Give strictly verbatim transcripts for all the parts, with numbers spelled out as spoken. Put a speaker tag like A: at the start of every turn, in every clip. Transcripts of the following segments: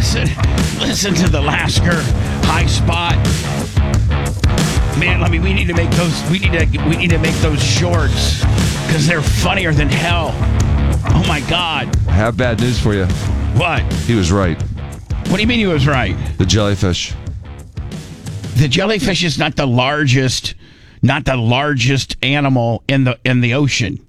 A: listen, listen to the Lasker high spot. Man, I mean, we need to make those. We need to. We need to make those shorts because they're funnier than hell. Oh my God!
B: I have bad news for you.
A: What?
B: He was right.
A: What do you mean he was right?
B: The jellyfish.
A: The jellyfish is not the largest, not the largest animal in the in the ocean.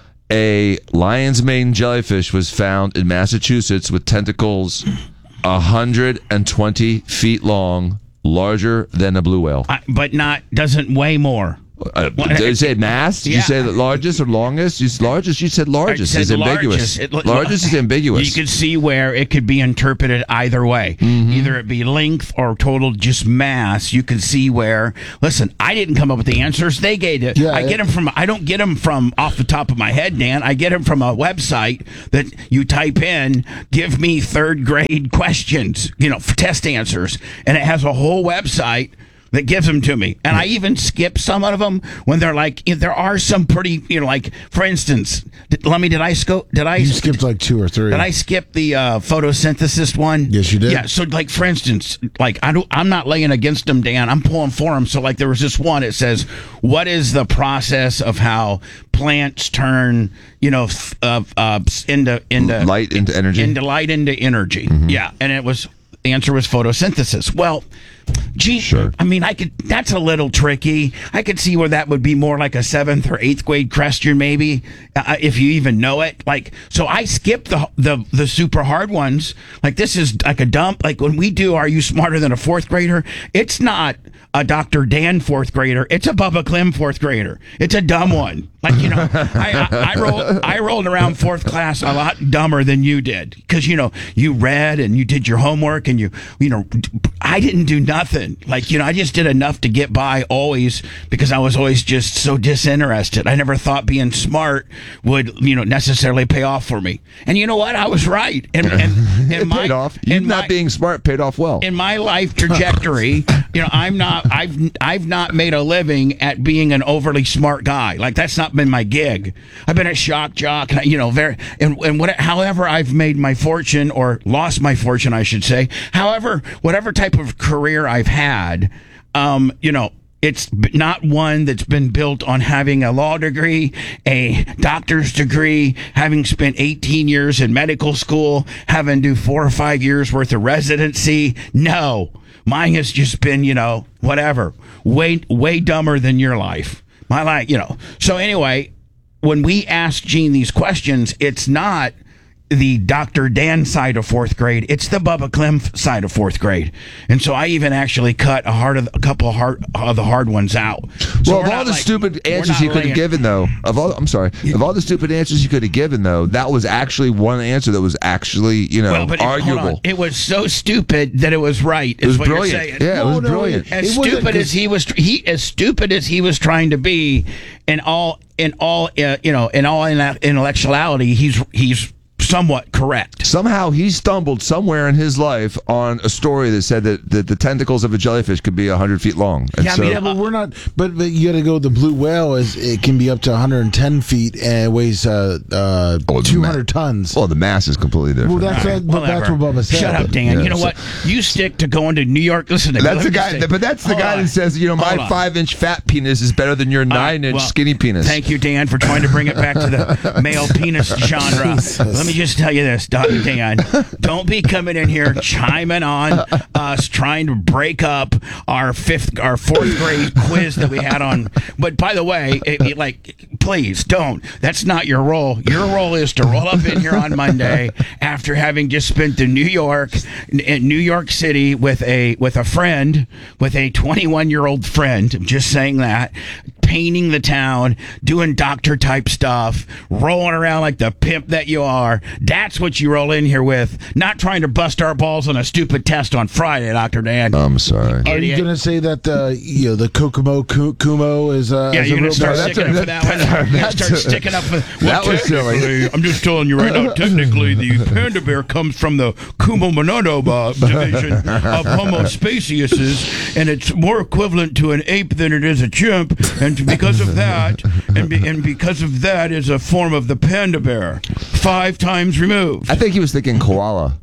B: A lion's mane jellyfish was found in Massachusetts with tentacles one hundred twenty feet long, larger than a blue whale.
A: I, but not doesn't weigh more.
B: Uh, did you say mass? Did
A: Yeah.
B: you say the largest or longest? You said largest. You said largest.
A: I said
B: It's ambiguous.
A: largest. It-
B: largest is ambiguous.
A: You can see where it could be interpreted either way.
B: Mm-hmm.
A: Either it be length or total just mass. You can see where. Listen, I didn't come up with the answers. They gave it.
C: Yeah,
A: I get
C: it-
A: them from. I don't get them from off the top of my head, Dan. I get them from a website that you type in. Give me third grade questions. You know, for test answers, and it has a whole website that gives them to me. And I even skip some of them when they're like, there are some pretty, you know, like, for instance, did, let me, did I sco- did I,
C: You skipped like two or three.
A: did I skip the uh, photosynthesis one?
C: Yes, you did.
A: Yeah. So like, for instance, like I don't, I'm not laying against them, Dan. I'm pulling for them. So like there was this one, it says, what is the process of how plants turn, you know, f- uh, uh, into, into
B: Light into energy?
A: into light into energy.
B: Mm-hmm.
A: Yeah. And it was, the answer was photosynthesis. Well, gee,
B: Sure.
A: I mean, I could. That's a little tricky. I could see where that would be more like a seventh or eighth grade question, maybe, uh, if you even know it. Like, so I skipped the the the super hard ones. Like, this is like a dump. Like when we do, are you smarter than a fourth grader? It's not a Doctor Dan fourth grader. It's a Bubba Clem fourth grader. It's a dumb one. Like, you know, I, I, I rolled I rolled around fourth class a lot dumber than you did because, you know, you read and you did your homework and you, you know, I didn't do nothing. Like, you know, I just did enough to get by always because I was always just so disinterested. I never thought being smart would, you know, necessarily pay off for me. And you know what? I was right. And, and, and
B: it
A: my,
B: paid off. You
A: in
B: not
A: my-
B: being smart paid off well.
A: in my life trajectory, you know, I'm not, I've, I've not made a living at being an overly smart guy. Like that's not been my gig. I've been a shock jock, and, you know, very, and, and what, however I've made my fortune or lost my fortune, I should say, however, whatever type of career I've had, um, you know, it's b- not one that's been built on having a law degree, a doctor's degree, having spent eighteen years in medical school, having to do four or five years worth of residency. No, mine has just been, you know, whatever, way, way dumber than your life. My life, you know. So anyway, when we ask Gene these questions, it's not the Doctor Dan side of fourth grade. It's the Bubba Clem side of fourth grade. And so I even actually cut a hard of, a couple of hard of the hard ones out. So
B: well,
A: we're
B: of all
A: not
B: the
A: like-
B: stupid
A: we're
B: answers
A: not
B: you could have
A: laying-
B: given, though, of all, I'm sorry, of all the stupid answers you could have given, though, that was actually one answer that was actually, you know,
A: Well, but it, hold on.
B: arguable.
A: It was so stupid that it was right. Is
B: It was
A: what
B: brilliant.
A: You're saying.
B: Yeah, it
C: No,
B: was
C: no,
B: brilliant.
A: As
C: It wasn't
A: stupid
C: 'cause-
A: as he was, he as stupid as he was trying to be, in all, in all, uh, you know, in all intellectuality, he's he's somewhat correct.
B: Somehow he stumbled somewhere in his life on a story that said that, that the tentacles of a jellyfish could be one hundred feet long. And
A: Yeah, I
B: so,
A: mean,
C: Yeah, but we're not. But, but you got to go. The blue whale is. It can be up to one hundred ten feet and weighs uh, uh,
B: Oh, it's
C: two hundred tons.
B: well, the mass is completely different.
C: Well, that's
A: All right,
C: what, but that's what
A: whatever.
C: Bubba said.
A: Shut up, Dan.
B: Yeah,
A: you know
B: so-
A: what? You stick to going to New York. Listen to me.
B: That's
A: Let
B: the
A: me
B: guy,
A: just say-
B: but that's the
A: Hold
B: guy
A: on.
B: that says, you know, my
A: Hold on.
B: five-inch fat penis is better than your
A: All right,
B: nine-inch
A: well,
B: skinny penis.
A: Thank you, Dan, for trying to bring it back to the male penis genre. Let me just tell you this, Doctor Dan. Don't be coming in here chiming on us, trying to break up our fifth, our fourth grade quiz that we had on. But by the way, it, it, like, please don't. That's not your role. Your role is to roll up in here on Monday after having just spent in New York, in New York City, with a with a friend, with a twenty-one-year-old friend. I'm just saying that. Painting the town, doing doctor type stuff, rolling around like the pimp that you are. That's what you roll in here with. Not trying to bust our balls on a stupid test on Friday, Doctor Dan.
B: I'm sorry.
C: Are you
A: Idiot.
C: going to say that uh, you know the Kokomo Ku- Kumo is uh,
A: Yeah,
C: is
A: you're
C: a
A: gonna
C: real
A: start
B: that's
A: sticking
B: a-
A: up for that
B: that-
A: one. You're gonna
B: that's
A: start
B: a-
A: sticking up for
B: that was silly.
A: technically, I'm just telling you right now. Technically, the panda bear comes from the Kumo-Monono uh, division of Homo speciesises, and it's more equivalent to an ape than it is a chimp. And because of that, and, be, and because of that, is a form of the panda bear, five times removed.
B: I think he was thinking koala.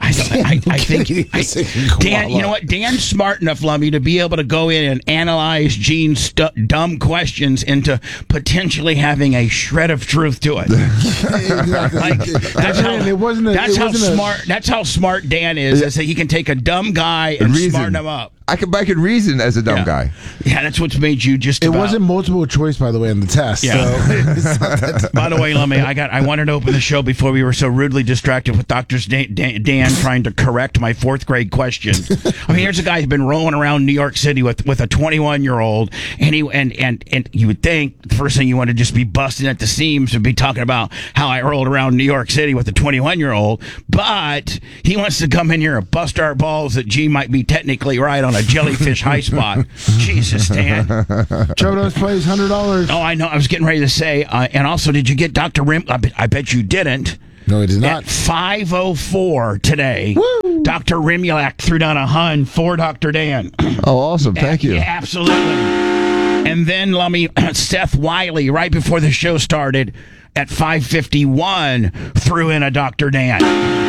A: I, I, I think I, Dan. You know what? Dan's smart enough, Lummy, to be able to go in and analyze Gene's stu- dumb questions into potentially having a shred of truth to it.
C: Exactly.
A: Like, that's how,
C: it wasn't a,
A: that's
C: it
A: how
C: wasn't
A: smart. That's how smart Dan is. Is that he can take a dumb guy and
D: Reason.
A: smarten him up.
D: I can I can reason as a dumb
A: Yeah.
D: guy.
A: Yeah, that's what's made you just.
C: It
A: about.
C: wasn't multiple choice, by the way, in the test.
A: Yeah.
C: So.
A: By the way, Lummy, I got. I wanted to open the show before we were so rudely distracted with Doctor Dan, Dan, Dan trying to correct my fourth grade question. I mean, here's a guy who's been rolling around New York City with, with a twenty-one year old, and he and and and you would think the first thing you want to just be busting at the seams and be talking about how I rolled around New York City with a twenty-one year old, but he wants to come in here and bust our balls that G might be technically right on a jellyfish high spot. Jesus, Dan.
C: Chodos plays one hundred dollars.
A: Oh, I know. I was getting ready to say, uh, and also, did you get Doctor Rim? I bet, I bet you didn't.
C: No, it is
A: At
C: not.
A: five oh four today,
C: Woo!
A: Doctor Rimulak threw down a hun for Doctor Dan.
D: Oh, awesome! Thank you.
A: Yeah, absolutely. And then, Lummy, Seth Wiley, right before the show started, at five fifty-one, threw in a Doctor Dan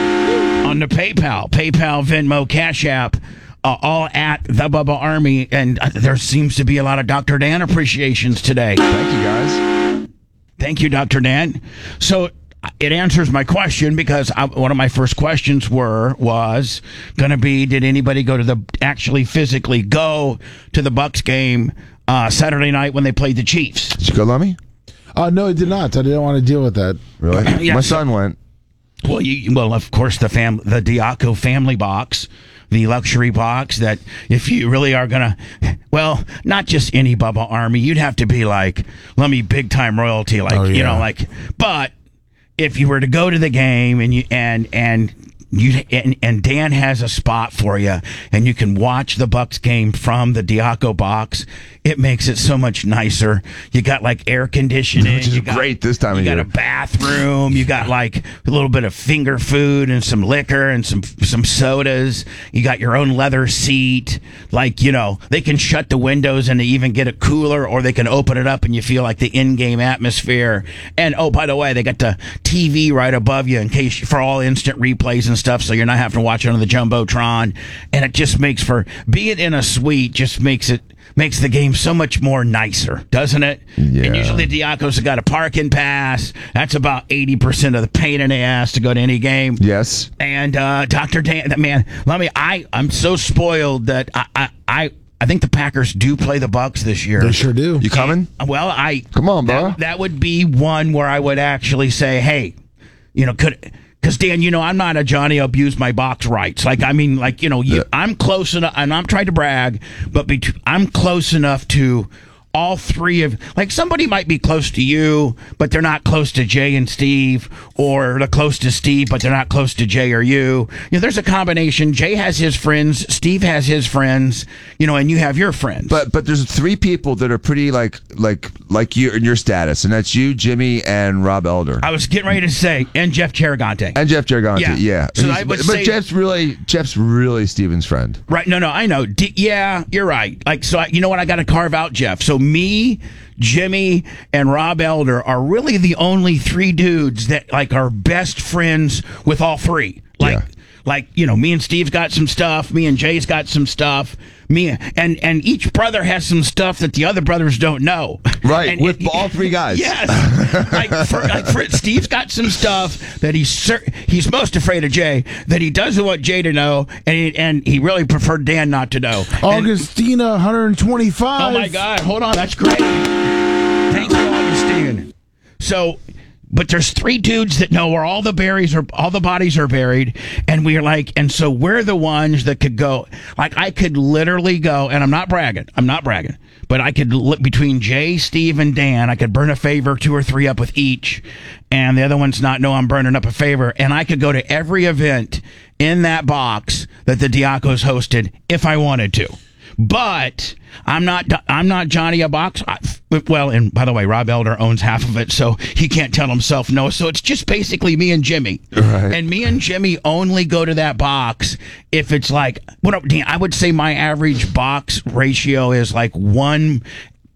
A: on the PayPal, PayPal, Venmo, Cash App. Uh, all at the Bubba Army, and uh, there seems to be a lot of Doctor Dan appreciations today.
D: Thank you, guys.
A: Thank you, Doctor Dan. So uh, it answers my question because I, one of my first questions were was going to be: did anybody go to the actually physically go to the Bucks game uh, Saturday night when they played the Chiefs?
D: Did you go, Lummy?
C: Uh, no, it did not. I didn't want to deal with that.
D: Really?
A: Yeah,
D: My
A: so-
D: son went.
A: Well, you, well, of course, the fam, the Diaco family box, the luxury box. That if you really are gonna, well, not just any Bubba Army, you'd have to be like, let me big time royalty, like
C: Oh,
A: you
C: yeah.
A: know, like. But if you were to go to the game and you and and you and, and Dan has a spot for you, and you can watch the Bucks game from the Diaco box, it makes it so much nicer. You got like air conditioning,
D: Which is
A: you got,
D: great this time
A: you
D: of
A: got
D: year.
A: a bathroom, you got like a little bit of finger food and some liquor and some some sodas. You got your own leather seat. Like, you know, they can shut the windows and they even get it cooler, or they can open it up and you feel like the in-game atmosphere. And oh, by the way, they got the T V right above you in case for all instant replays and stuff, so you're not having to watch it on the Jumbotron. And it just makes for being in a suite just makes it makes the game so much more nicer, doesn't it?
D: Yeah.
A: And usually Diacos have got a parking pass. That's about eighty percent of the pain in the ass to go to any game.
D: Yes.
A: And uh, Doctor Dan, that man, let me. I I'm so spoiled that I I. I I think the Packers do play the Bucks this year.
C: They sure do.
D: You coming?
A: Well, I
D: Come on, bro.
A: that, that would be one where I would actually say, hey, you know, could because Dan, you know, I'm not a Johnny abuse my box rights. Like, I mean, like, you know, you,
D: Yeah.
A: I'm close enough, and I'm trying to brag, but bet- I'm close enough to all three of, like, somebody might be close to you, but they're not close to Jay and Steve, or they're close to Steve, but they're not close to Jay or you. You know, there's a combination. Jay has his friends, Steve has his friends, you know, and you have your friends.
D: But but there's three people that are pretty like like like you in your status, and that's you, Jimmy, and Rob Elder,
A: I was getting ready to say, and Jeff Cheragante.
D: and Jeff Gergonti.
A: Yeah.
D: Yeah.
A: So
D: He's-
A: I would
D: but,
A: say-
D: but Jeff's really Jeff's really Steven's friend.
A: Right? No, no, I know. D- yeah, you're right. Like, so I, you know what? I got to carve out Jeff. So me, Jimmy, and Rob Elder are really the only three dudes that like are best friends with all three. Like,
D: Yeah.
A: like you know, me and Steve's got some stuff. Me and Jay's got some stuff. Me and and each brother has some stuff that the other brothers don't know.
D: Right,
A: And
D: with
A: it-
D: all three guys.
A: Yes. like, for, like for, Steve's got some stuff that he's cer- he's most afraid of Jay, that he doesn't want Jay to know, and he, and he really preferred Dan not to know. And-
C: Augustina, one hundred twenty-five.
A: oh my God! Hold on, that's great. Thank you, Augustine. So, but there's three dudes that know where all the berries are, all the bodies are buried, and we're like, and so we're the ones that could go. Like, I could literally go, and I'm not bragging. I'm not bragging. But I could, li- between Jay, Steve, and Dan, I could burn a favor, two or three up with each, and the other ones not know I'm burning up a favor, and I could go to every event in that box that the Diacos hosted if I wanted to. But I'm not. I'm not Johnny a box. I, well, and by the way, Rob Elder owns half of it, so he can't tell himself no. So it's just basically me and Jimmy,
D: Right.
A: and me and Jimmy only go to that box if it's like. What Dan, I would say my average box ratio is like one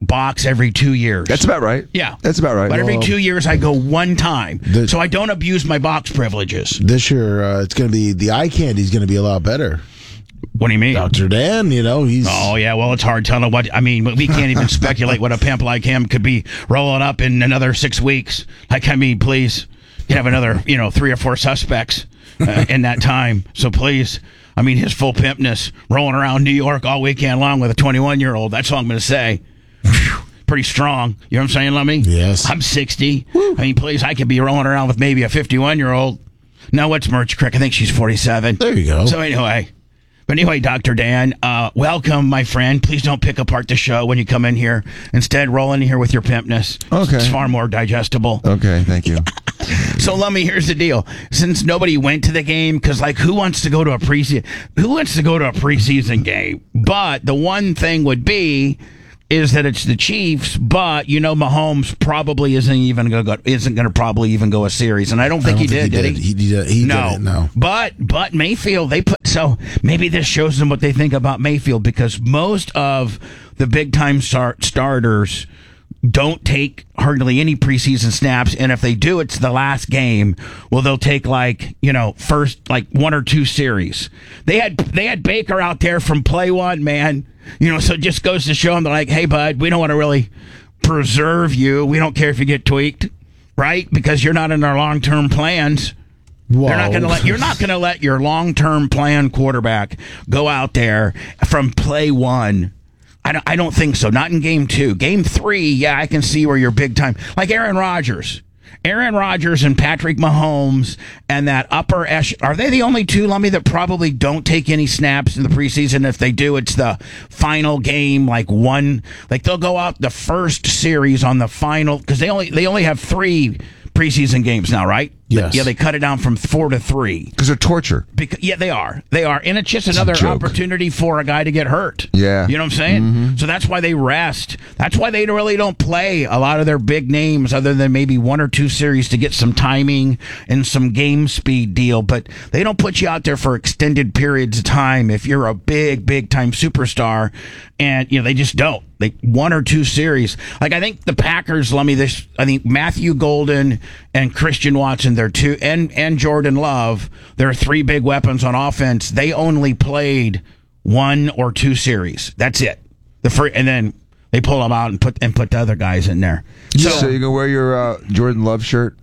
A: box every two years.
B: That's about right.
A: Yeah.
B: That's about right.
A: But every
C: Well,
A: two years, I go one time.
C: the-
A: so I don't abuse my box privileges.
C: This year, uh, it's going to be the eye candy is going to be a lot better.
A: What do you mean?
C: Doctor Dan, you know, he's.
A: Oh, yeah. Well, it's hard telling what. I mean, we can't even speculate what a pimp like him could be rolling up in another six weeks. Like, I mean, please. You have another, you know, three or four suspects uh, in that time. So please. I mean, his full pimpness rolling around New York all weekend long with a twenty-one year old. That's all I'm going to say. Whew, pretty strong. You know what I'm saying, Lummy?
C: Yes.
A: I'm sixty. Woo. I mean, please, I could be rolling around with maybe a fifty-one year old. No, what's Merch Crick? I think she's forty-seven.
C: There you go.
A: So anyway. But anyway, Doctor Dan, uh, welcome, my friend. Please don't pick apart the show when you come in here. Instead, roll in here with your pimpness.
B: Okay.
A: It's far more digestible.
B: Okay, thank you.
A: So, Lummy, here's the deal. Since nobody went to the game, because, like, who wants to go to a preseason? Who wants to go to a preseason game? But the one thing would be is that it's the Chiefs, but you know Mahomes probably isn't even going to go, isn't going to probably even go a series, and I don't think
C: I
A: he
C: don't
A: did.
C: think
A: Did he?
C: He did. He
A: no,
C: didn't, no.
A: But but Mayfield, they put so maybe this shows them what they think about Mayfield because most of the big time start starters don't take hardly any preseason snaps, and if they do, it's the last game. Well, they'll take like you know first like one or two series. They had they had Baker out there from play one, man. You know, so it just goes to show them they're like, hey, bud, we don't want to really preserve you. We don't care if you get tweaked, right? Because you're not in our long term plans.
C: Whoa.
A: They're not going to let you're not going to let your long term plan quarterback go out there from play one. I don't, I don't think so. Not in game two. Game three, yeah, I can see where you're big time. Like Aaron Rodgers. Aaron Rodgers and Patrick Mahomes and that upper echelon. Are they the only two, Lummy, that probably don't take any snaps in the preseason? If they do, it's the final game, like one. Like they'll go out the first series on the final because they only they only have three preseason games now, right?
C: Yes.
A: Yeah, they cut it down from four to three.
B: Because they're torture.
A: Because, yeah, they are. They are. And it's just another
B: joke.
A: opportunity for a guy to get hurt.
B: Yeah.
A: You know what I'm saying? Mm-hmm. So that's why they rest. That's why they really don't play a lot of their big names other than maybe one or two series to get some timing and some game speed deal. But they don't put you out there for extended periods of time if you're a big, big time superstar. And, you know, they just don't. They one or two series. Like, I think the Packers, let me this, I think Matthew Golden and Christian Watson, they're two, and, and Jordan Love, there are three big weapons on offense. They only played one or two series. That's it. The first, and then they pull them out and put and put the other guys in there.
B: So, so you gonna wear your uh, Jordan Love shirt?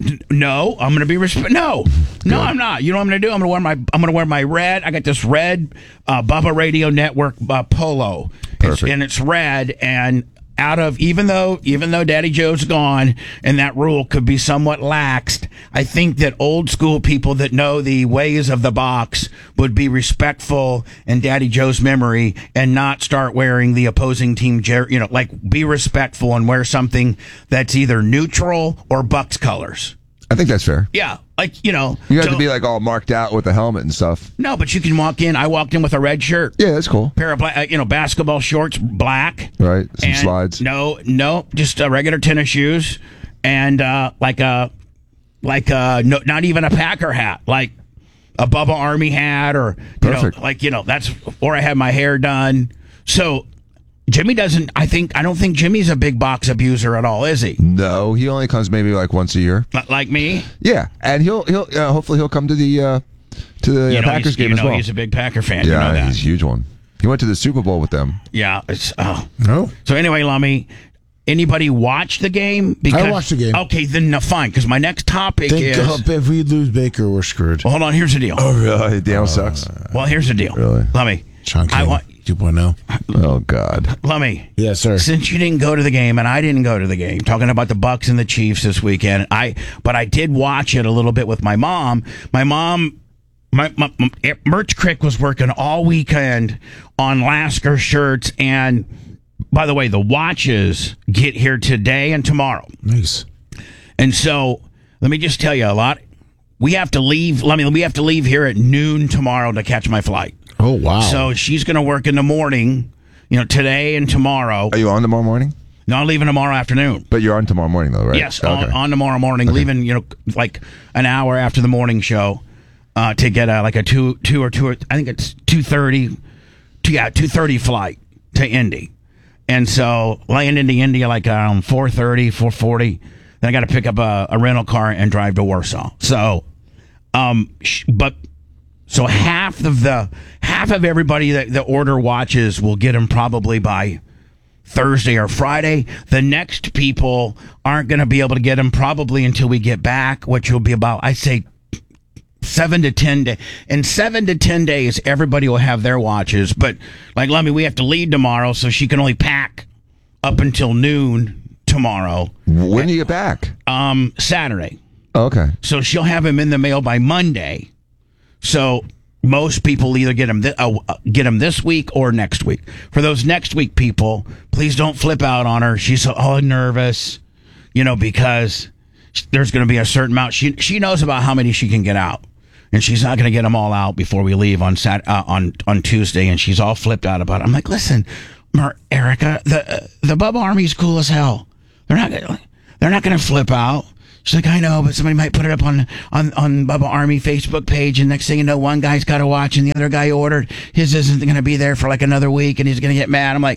A: No, I'm gonna be resp- no, no, I'm not. You know what I'm gonna do? I'm gonna wear my I'm gonna wear my red. I got this red uh, Bubba Radio Network uh, polo, it's, and it's red. And out of even though even though Daddy Joe's gone and that rule could be somewhat laxed, I think that old school people that know the ways of the box would be respectful in Daddy Joe's memory and not start wearing the opposing team. Jer- you know, like be respectful and wear something that's either neutral or Bucks colors.
B: I think that's fair.
A: Yeah, like, you know.
B: You have to
A: don't-
B: be like all marked out with the helmet and stuff.
A: No, but you can walk in. I walked in with a red shirt.
B: Yeah, that's cool.
A: Pair of black, uh, you know, basketball shorts, black.
B: Right, some
A: and
B: slides.
A: No, no, just uh, regular tennis shoes, and uh, like a, like a, no, not even a Packer hat, like a Bubba Army hat, or you
B: Perfect.
A: know, like you know, that's. Or I had my hair done. So Jimmy doesn't. I think I don't think Jimmy's a big box abuser at all, is he?
B: No, he only comes maybe like once a year.
A: Not like me.
B: Yeah, and he'll he'll uh, hopefully he'll come to the uh, to the
A: You
B: uh,
A: know,
B: Packers
A: he's,
B: game
A: you
B: as
A: know
B: well.
A: he's a big Packer fan. you know
B: Yeah,
A: that.
B: he's a huge one. He went to the Super Bowl with them.
A: Yeah, it's oh.
C: No.
A: So anyway, Lummy, anybody watch the game? Because,
C: watched the game.
A: Okay, then no, fine. Because my next topic
C: Think
A: is.
C: uh, if we lose Baker, we're screwed.
A: Well, hold on. Here's the deal.
B: Oh, really? Daniel sucks.
A: Well, here's the deal.
B: Really?
A: Lummy,
C: Sean
A: I
C: King,
A: want
C: two point oh.
B: Oh God.
A: Lummy.
C: Yes, sir.
A: Since you didn't go to the game and I didn't go to the game, talking about the Bucks and the Chiefs this weekend, I but I did watch it a little bit with my mom. My mom. My, my, my Merch Crick was working all weekend on Lasker shirts, and by the way, the watches get here today and tomorrow.
C: Nice.
A: And so, let me just tell you a lot. We have to leave. Let me. We have to leave here at noon tomorrow to catch my flight.
C: Oh, wow.
A: So she's going to work in the morning, you know, today and tomorrow.
B: Are you on tomorrow morning?
A: No, I'm leaving tomorrow afternoon.
B: But you're on tomorrow morning though, right?
A: Yes,
B: Okay.
A: on, on tomorrow morning, leaving, you know, like an hour after the morning show uh, to get a, like a two, two or two. I think it's two thirty. Yeah, two thirty flight to Indy. And so land into India like around four thirty, four forty. Then I got to pick up a, a rental car and drive to Warsaw. So, um, sh- but so half of the half of everybody that, that order watches will get them probably by Thursday or Friday. The next people aren't going to be able to get them probably until we get back, which will be about, I say, seven to ten days. In seven to ten days, everybody will have their watches. But like Lummy, we have to leave tomorrow, so she can only pack up until noon tomorrow.
B: When do you get back?
A: Um, Saturday.
B: Okay.
A: So she'll have him in the mail by Monday. So most people either get them th- uh, get them this week or next week. For those next week people, please don't flip out on her. She's all nervous, you know, because there's going to be a certain amount. She she knows about how many she can get out, and she's not going to get them all out before we leave on Sat uh, on on Tuesday. And she's all flipped out about it. I'm like, listen, Mar- Erica, the uh, the Bubba Army's cool as hell. They're not gonna, they're not going to flip out. She's like, I know, but somebody might put it up on, on, on Bubba Army Facebook page, and next thing you know, one guy's got to watch, and the other guy ordered. His isn't going to be there for like another week, and he's going to get mad. I'm like,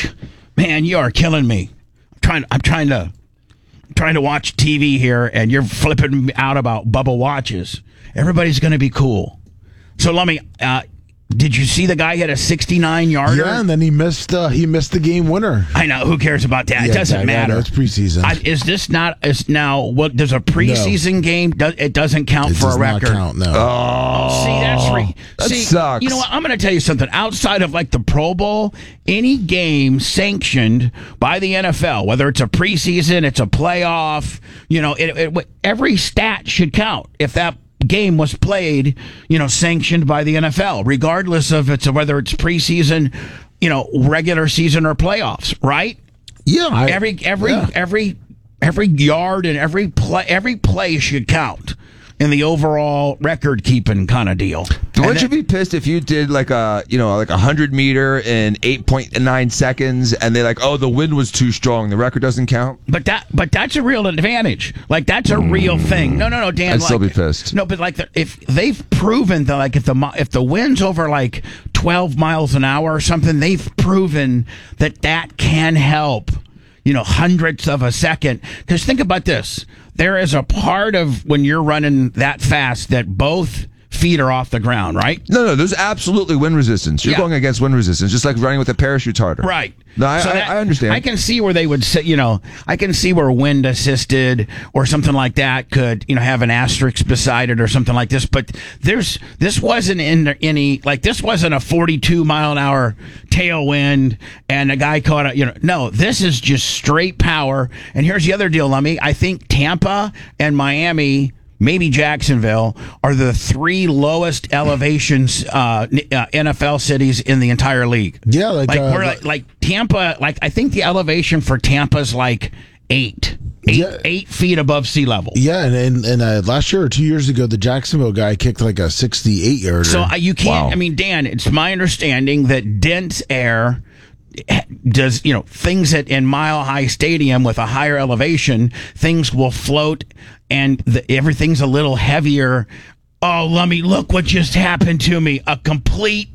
A: man, you are killing me. I'm trying, I'm trying to, I'm trying to watch T V here, and you're flipping me out about Bubba watches. Everybody's going to be cool. So let me. Uh, Did you see the guy hit a sixty-nine yarder?
C: Yeah, and then he missed. Uh, he missed the game winner.
A: I know. Who cares about that?
C: Yeah,
A: it doesn't
C: I know,
A: matter.
C: It's preseason.
A: I, is this not? Is now what? There's a preseason no. game. Do, it doesn't count
C: it
A: for
C: does
A: a record.
C: Not count, no.
B: Oh,
A: see, that's re-
B: that
A: see,
B: sucks.
A: You know what? I'm going to tell you something. Outside of like the Pro Bowl, any game sanctioned by the N F L, whether it's a preseason, it's a playoff, you know, it, it, every stat should count. If that game was played, you know, sanctioned by the N F L, regardless of it's whether it's preseason, you know, regular season or playoffs, right?
C: Yeah, I,
A: every every
C: yeah.
A: every every yard and every play every play should count in the overall record keeping kind of deal.
B: Wouldn't you be pissed if you did like a you know like a hundred meter in eight point nine seconds and they like, oh, the wind was too strong, the record doesn't count?
A: But that but that's a real advantage. Like that's a real thing. No, no, no, Dan.
B: I'd
A: like,
B: still be pissed.
A: No, but like the, if they've proven that like if the if the wind's over like twelve miles an hour or something, they've proven that that can help. You know, hundredths of a second. Because think about this. There is a part of when you're running that fast that both feet are off the ground, right?
B: No, no, there's absolutely wind resistance. You're
A: Yeah.
B: going against wind resistance, just like running with a parachute harder.
A: Right.
B: No, I,
A: So
B: I,
A: that-
B: I understand.
A: I can see where they would say, you know, I can see where wind assisted or something like that could, you know, have an asterisk beside it or something like this. But there's, this wasn't in any, like, this wasn't a forty-two mile an hour tailwind and a guy caught a, you know, no, this is just straight power. And here's the other deal, Lummy. I think Tampa and Miami, maybe Jacksonville, are the three lowest elevations uh, uh, N F L cities in the entire league.
C: Yeah, like,
A: like
C: uh,
A: we're like, like Tampa. Like I think the elevation for Tampa's like eight, eight,
C: Yeah.
A: eight feet above sea level.
C: Yeah, and and, and uh, last year or two years ago, the Jacksonville guy kicked like a sixty-eight yarder.
A: So uh, you can't.
B: Wow.
A: I mean, Dan, it's my understanding that dense air does, you know, things at in Mile High Stadium with a higher elevation, things will float and the, everything's a little heavier. Oh, let me look what just happened to me. A complete,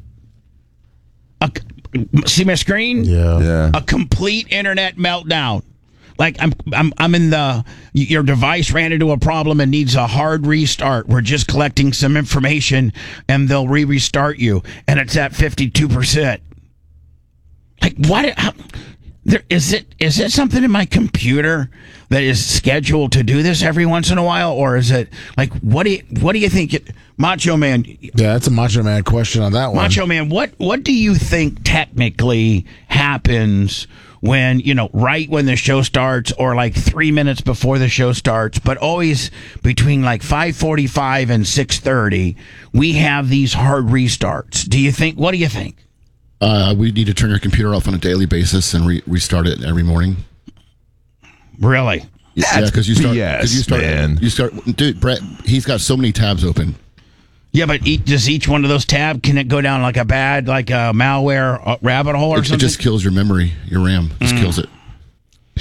A: a, see my screen?
C: yeah,
B: yeah.
A: A complete internet meltdown. Like I'm, I'm, I'm in the. Your device ran into a problem and needs a hard restart. We're just collecting some information, and they'll re-restart you, and it's at fifty-two percent. Like what? How, there, is it? Is it something in my computer that is scheduled to do this every once in a while, or is it like what do you what do you think? It, Macho Man,
C: yeah, that's a Macho Man question on that one.
A: Macho Man, what what do you think technically happens when, you know, right when the show starts or like three minutes before the show starts, but always between like five forty-five and six thirty, we have these hard restarts. Do you think? What do you think?
E: Uh, we need to turn your computer off on a daily basis and re- restart it every morning.
A: Really?
E: Yeah, because you start.
B: B S,
E: Because you start.
B: man.
E: You start. Dude, Brett, he's got so many tabs open.
A: Yeah, but each, does each one of those tab, can it go down like a bad, like a malware uh, rabbit hole or
E: It, it
A: something?
E: just kills your memory, your RAM. Just kills it.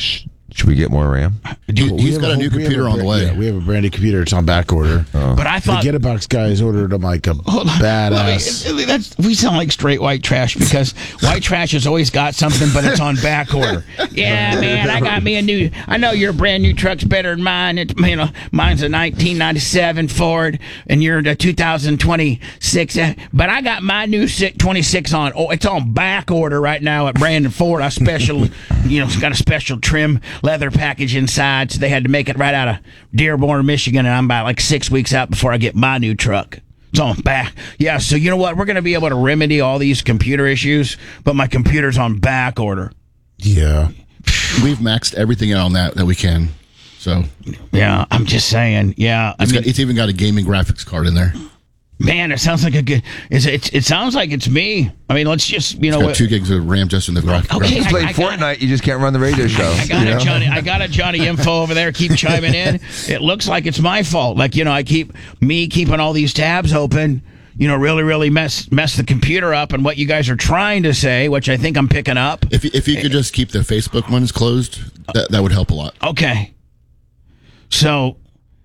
B: Should we get more RAM?
E: He,
C: We
E: he's
C: have
E: got a
C: whole-
E: new
C: we have
E: computer
C: a
E: on the
C: bra-
E: way.
C: Yeah, we have a brand new computer. It's on back order.
A: But I
C: The
A: thought
C: Get a Box guys ordered them like a badass.
A: Let me- that's we sound like straight white trash because white trash has always got something, but it's on back order. Yeah, man, I got me a new. I know your brand new truck's better than mine. It's you know mine's a nineteen ninety-seven Ford, and you're the two thousand twenty-six. uh, But I got my new si- twenty-six on. Oh, it's on back order right now at Brandon Ford. I special, you know, it's got a special trim leather package inside, so they had to make it right out of Dearborn, Michigan, and I'm about like six weeks out before I get my new truck. It's on back. Yeah, so you know what? We're going to be able to remedy all these computer issues, but my computer's on back order.
C: Yeah.
E: We've maxed everything out on that that we can. So
A: Yeah, I'm just saying. Yeah, I
E: it's,
A: mean,
E: got, it's even got a gaming graphics card in there.
A: man, it sounds like a good. It's, it's, it sounds like it's me. I mean, let's just you know
E: It's got
A: what.
E: two gigs of RAM just in the gra-
A: Okay,
E: graphics.
A: I-
B: Play
A: I got-
B: Fortnite, you just can't run the radio show.
A: I got
B: you
A: it,
B: know?
A: Johnny. I got a Johnny info over there. Keep chiming in. It looks like it's my fault. Like you know, I keep me keeping all these tabs open. You know, really, really mess mess the computer up. And what you guys are trying to say, which I think I'm picking up.
E: If if you could just keep the Facebook ones closed, that that would help a lot.
A: Okay. So,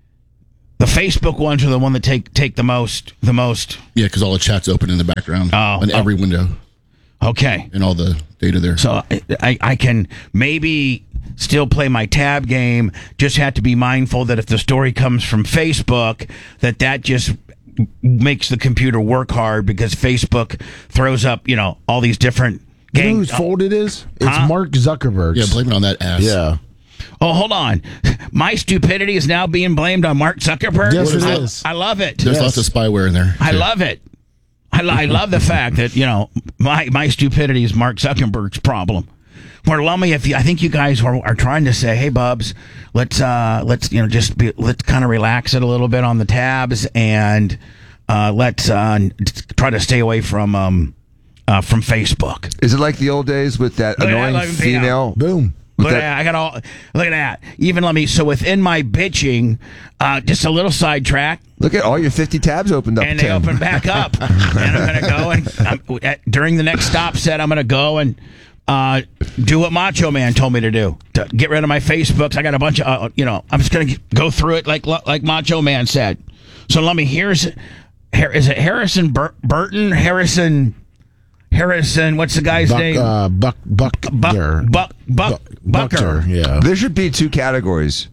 A: the Facebook ones are the one that take take the most. The most.
E: Yeah, because all the chat's open in the background
A: Oh,
E: on
A: oh.
E: every window
A: Okay.
E: and all the data there.
A: So I, I, I can maybe still play my tab game. Just have to be mindful that if the story comes from Facebook, that that just makes the computer work hard because Facebook throws up, you know, all these different
C: You know
A: gang.
C: whose fault it is? It's
A: Huh?
C: Mark Zuckerberg.
E: yeah, blame it on that ass.
C: Yeah.
A: Oh, hold on. My stupidity is now being blamed on Mark Zuckerberg.
C: Yes, it
A: I,
C: is.
A: I love it.
E: There's
C: Yes.
E: lots of spyware in there.
A: I
E: too.
A: love it. I, lo- I love the fact that you know my my stupidity is Mark Zuckerberg's problem. Where Lummy, if you, I think you guys are, are trying to say, hey, Bubs, let's uh, let's you know just be, let's kind of relax it a little bit on the tabs and uh, let's uh, try to stay away from um, uh, from Facebook.
B: Is it like the old days with that
A: Look at that,
B: annoying
A: let me see
B: female?
C: Boom.
B: With
A: Look at
B: that-
A: that. I got all. Look at that. Even let me. So within my bitching, uh, just a little sidetrack.
B: Look at all your fifty tabs opened up.
A: And they
B: Tim.
A: open back up. and I'm going to go and um, at, during the next stop set, I'm going to go and uh, do what Macho Man told me to do. To get rid of my Facebooks. I got a bunch of, uh, you know, I'm just going to go through it like like Macho Man said. So let me. Here's, here, is it Harrison Bur- Burton? Harrison. Harrison. What's the guy's
C: Buck,
A: name?
C: uh, Buck, Buck,
A: Buck,
C: there.
A: Buck, Buck, Bucker.
C: Yeah.
B: There should be two categories: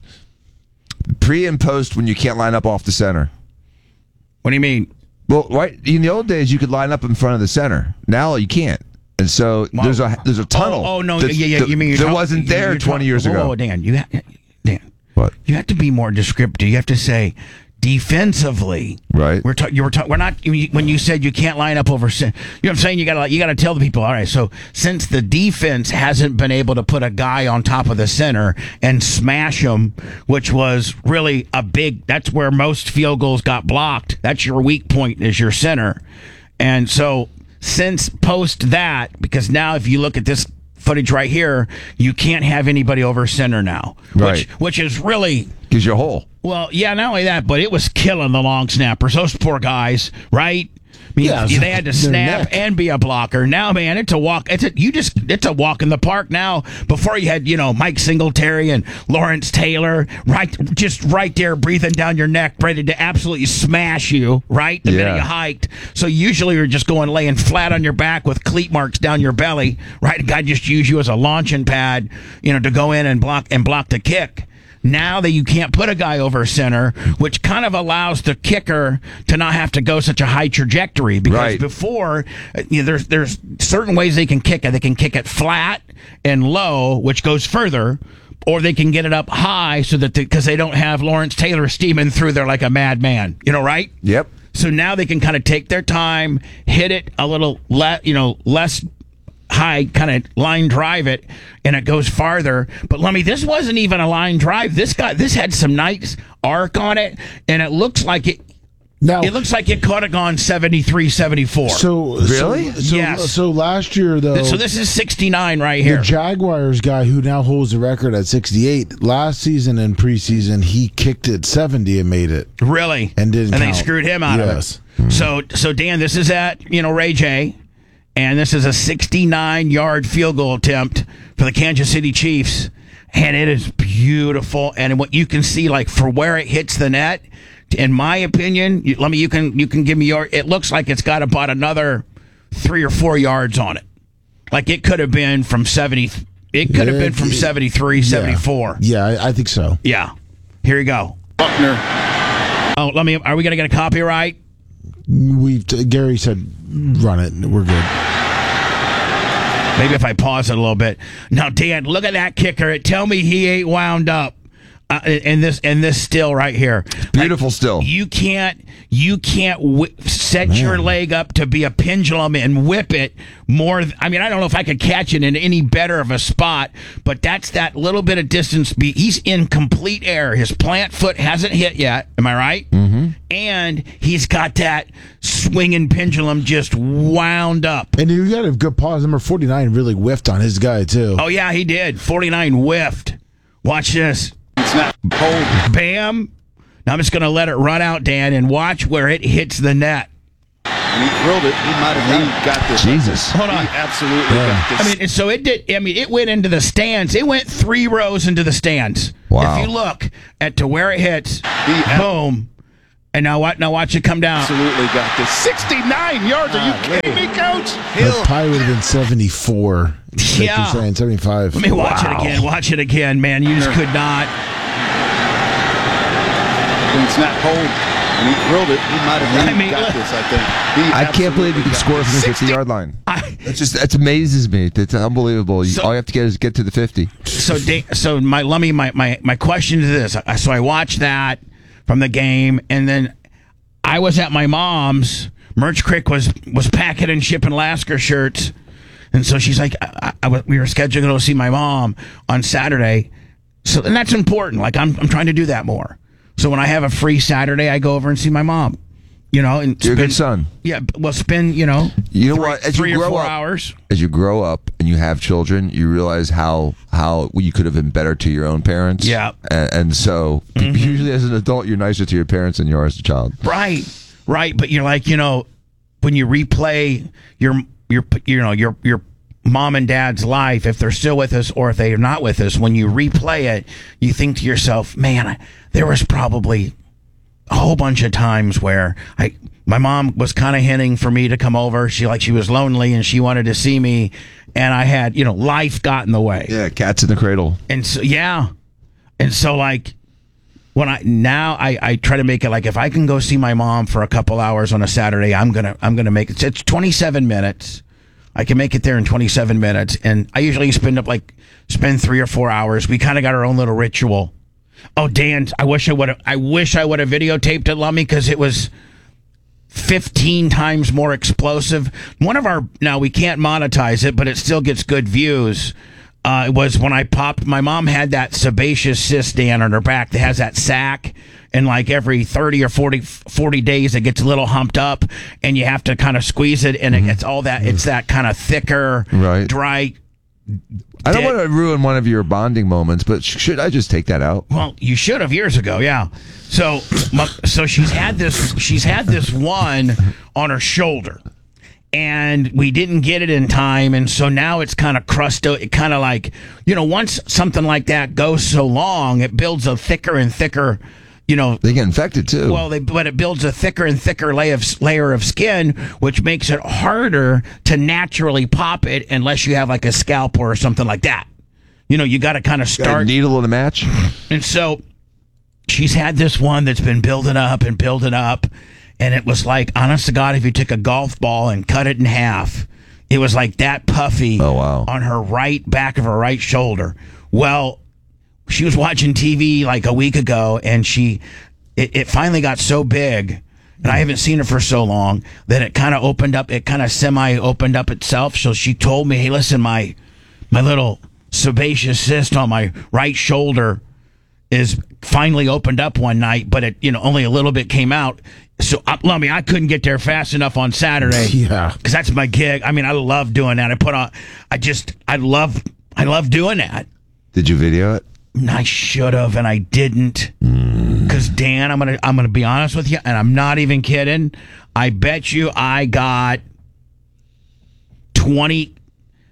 B: pre and post when you can't line up off the center.
A: What do you mean?
B: Well, right in the old days, you could line up in front of the center. Now you can't, and so
A: Wow.
B: there's a there's a tunnel.
A: Oh, oh no,
B: that's-
A: yeah, yeah.
B: that-
A: You mean you're
B: that
A: talk-
B: wasn't
A: you're-
B: there
A: you're
B: twenty
A: talk-
B: years
A: whoa,
B: ago?
A: whoa, Dan, you ha- Dan,
B: What?
A: you have to be more descriptive. You have to say defensively.
B: Right.
A: We're ta- you were ta- we're not when you said you can't line up over. You know what I'm saying? You got to you got to tell the people. All right. So since the defense hasn't been able to put a guy on top of the center and smash him, which was really a big. That's where most field goals got blocked. That's your weak point is your center, and so since post that, because now if you look at this footage right here, you can't have anybody over center now,
B: Right.
A: which which is really.
B: Gives you a hole.
A: Well, yeah, not only that, but it was killing the long snappers. Those poor guys, right? I mean,
C: Yeah,
A: they had to
C: their
A: snap
C: neck.
A: and be a blocker. Now, man, it's a walk. It's a you just it's a walk in the park now. Before you had you know Mike Singletary and Lawrence Taylor, right, just right there breathing down your neck, ready to absolutely smash you, right? The minute
B: Yeah.
A: you hiked. So usually you're just going laying flat on your back with cleat marks down your belly, right? A guy just use you as a launching pad, you know, to go in and block and block the kick. Now that you can't put a guy over center, which kind of allows the kicker to not have to go such a high trajectory. Because
B: Right.
A: before, uh, you know, there's there's certain ways they can kick it. They can kick it flat and low, which goes further, or they can get it up high so that because they don't have Lawrence Taylor steaming through there like a madman. You know, right?
B: Yep.
A: So now they can kind of take their time, hit it a little, le- you know, less high, kind of line drive it, and it goes farther. But let me, this wasn't even a line drive. This got this had some nice arc on it, and it looks like it.
C: Now,
A: It looks like it could have gone seventy-three, seventy-four.
C: so
B: Really?
C: So, so,
A: Yes.
C: so last year though,
A: so this is sixty-nine right
C: the
A: here.
C: Jaguars guy who now holds the record at sixty-eight. Last season and preseason, he kicked it seventy and made it.
A: Really?
C: And didn't
A: And they
C: count.
A: screwed him out
C: Yes.
A: of it. So, so Dan, this is at, you know, Ray J, and this is a sixty-nine yard field goal attempt for the Kansas City Chiefs. and it is beautiful. And what you can see, like for where it hits the net, in my opinion, you, let me you can you can give me your. It looks like it's got about another three or four yards on it. Like it could have been from seventy. It could have been from seventy-three, seventy-four.
C: Yeah, I, I think so.
A: Yeah. Here you go.
F: Buckner.
A: Oh, let me. Are we gonna get a copyright?
C: We Gary said, "Run it. We're good."
A: Maybe if I pause it a little bit. Now, Dan, look at that kicker. Tell me he ain't wound up. Uh, and this and this still right here,
D: Beautiful
A: Like,
D: still.
A: You can't you can't whi set
C: Man.
A: your leg up to be a pendulum and whip it more. Th- I mean, I don't know if I could catch it in any better of a spot, but that's that little bit of distance. Be he's in complete air. His plant foot hasn't hit yet. Am I right? Mm-hmm. And he's got that swinging pendulum just wound up.
C: And you got a good pause. Number forty-nine really whiffed on his guy too.
A: Oh yeah, he did. forty-nine whiffed. Watch this.
F: It's not cold.
A: Bam. Now I'm just going to let it run out, Dan, and watch where it hits the net.
F: And he drilled it. He might have got this.
D: Jesus.
A: Hold on.
F: He absolutely got this.
A: I mean, and so it did. I mean, it went into the stands. It went three rows into the stands.
D: Wow.
A: If you look at to where it hits,
F: He-
A: boom. And now what? Now watch it come down.
F: absolutely got this. sixty-nine yards. Are you kidding me, Coach?
C: That probably would have been seventy-four. Like
A: Yeah.
C: you're saying, seventy-five.
A: Let me watch it again. Watch it again, man. You just could not.
F: And it's not cold. And he drilled it. He might have
A: I mean,
F: got
A: look-
F: this, I think. He
D: I can't believe you
F: absolutely
D: can
F: got
D: score
F: this.
D: from the
F: sixty
D: fifty-yard line.
A: I,
D: That's just that amazes me. That's unbelievable. You,
A: So-
D: all you have to get is get to the fifty.
A: so da- so my let me my, my my question is this. I- So I watched that from the game, and then I was at my mom's. Merch Crick was was packing and shipping Lasker shirts, and so she's like, I, I, I- we were scheduled to go see my mom on Saturday. So and that's important. Like I'm I'm trying to do that more. So when I have a free Saturday, I go over and see my mom. You know, and
D: You're a
A: spend,
D: good son.
A: Yeah, well, spend you know,
D: You know
A: three,
D: what? As
A: three
D: you
A: or
D: grow
A: four
D: up,
A: hours.
D: as you grow up and you have children, you realize how how you could have been better to your own parents.
A: Yeah.
D: and, and so usually as an adult, you're nicer to your parents than you are as a child.
A: Right, right. But you're like, you know, when you replay your your you know your your mom and dad's life, if they're still with us or if they are not with us, when you replay it, you think to yourself, man, I, there was probably a whole bunch of times where I my mom was kind of hinting for me to come over. She like she was lonely and she wanted to see me, and I had you know life got in the way.
D: Yeah, cats in the cradle.
A: And so, yeah. And so, like, when I now I, I try to make it like if I can go see my mom for a couple hours on a Saturday, I'm gonna I'm gonna make it. It's twenty-seven minutes. I can make it there in twenty-seven minutes, and I usually spend up like spend three or four hours. We kind of got our own little ritual. Oh, Dan, I wish I would have. I wish I would have videotaped it, Lummy, because it was fifteen times more explosive. One of our now we can't monetize it, but it still gets good views. Uh, it was when I popped. My mom had that sebaceous cyst, Dan, on her back that has that sac, and like every thirty or forty, forty days, it gets a little humped up, and you have to kind of squeeze it, and it gets all that. It's that kind of thicker,
D: Right.
A: dry.
D: I don't
A: Dead.
D: want to ruin one of your bonding moments, but sh- should I just take that out?
A: Well, you should have years ago, yeah. So, my, so she's had this. She's had this one on her shoulder, and we didn't get it in time, and so now it's kind of crusted. It kind of like you know, once something like that goes so long, it builds a thicker and thicker. You know,
D: They get infected too.
A: well, they, but it builds a thicker and thicker layer of, layer of skin, which makes it harder to naturally pop it unless you have like a scalpel or something like that. You know, you got to kind of
D: Got a
A: start.
D: needle in a match.
A: And so she's had this one that's been building up and building up. And it was like, honest to God, if you took a golf ball and cut it in half, it was like that puffy
D: Oh, wow.
A: on her right back of her right shoulder. Well, she was watching T V like a week ago, and she it, it finally got so big, and I haven't seen her for so long, that it kind of opened up. It kind of semi opened up itself. So she told me, "Hey, listen, my my little sebaceous cyst on my right shoulder is finally opened up one night, but it you know only a little bit came out." So, uh, Lummy, I couldn't get there fast enough on Saturday.
C: Yeah.
A: Because that's my gig. I mean, I love doing that. I put on, I just, I love, I love doing that.
D: Did you video it?
A: I should have, and I didn't. Because Dan, I'm gonna, I'm gonna be honest with you, and I'm not even kidding. I bet you I got twenty,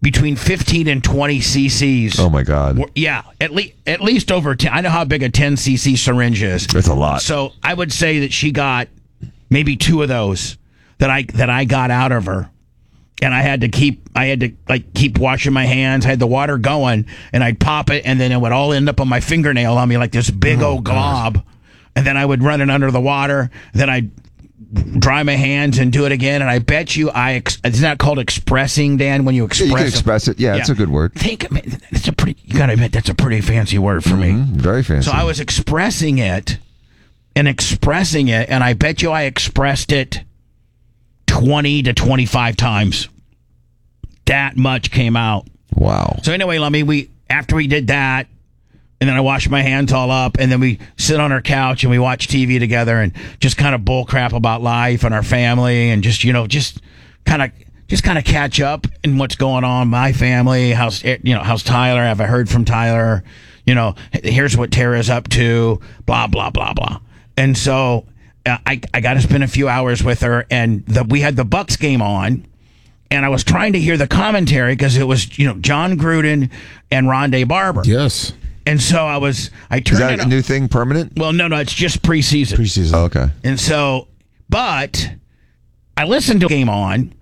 A: between fifteen and twenty cc's.
B: Oh my God.
A: Yeah, at least at least over ten. I know how big a ten cc syringe is.
B: That's a lot.
A: So I would say that she got maybe two of those that I that I got out of her. And I had to keep, I had to like keep washing my hands. I had the water going, and I'd pop it, and then it would all end up on my fingernail on me like this big oh, old glob. God. And then I would run it under the water. Then I'd dry my hands and do it again. And I bet you, I ex- it's not called expressing, Dan. When you express,
B: yeah, you can express it. Yeah, yeah, it's a good word.
A: Think, I mean, that's a pretty. You gotta admit, that's a pretty fancy word for
B: mm-hmm.
A: me.
B: Very fancy.
A: So I was expressing it, and expressing it, and I bet you I expressed it twenty to twenty-five times. That much came out.
B: Wow.
A: So anyway, Lummy, we after we did that, and then I washed my hands all up, and then we sit on our couch and we watch T V together and just kind of bull crap about life and our family, and just you know just kind of just kind of catch up in what's going on. My family, how's you know how's Tyler? Have I heard from Tyler? You know, here's what Tara's up to. Blah blah blah blah. And so uh, I I got to spend a few hours with her, and the, we had the Bucks game on. And I was trying to hear the commentary because it was, you know, John Gruden and Rondé Barber.
E: Yes.
A: And so I was, I turned
B: Is that
A: it
B: a
A: on.
B: new thing, permanent?
A: Well, no, no, it's just preseason.
C: Preseason.
B: Oh, okay.
A: And so, but I listened to the game on,